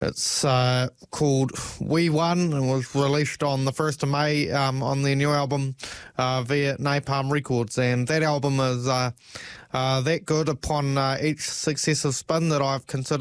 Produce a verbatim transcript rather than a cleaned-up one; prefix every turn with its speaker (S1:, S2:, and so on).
S1: It's uh, called We Won and was released on the first of May um, on their new album uh, via Napalm Records. And that album is uh, uh, that good upon uh, each successive spin that I've considered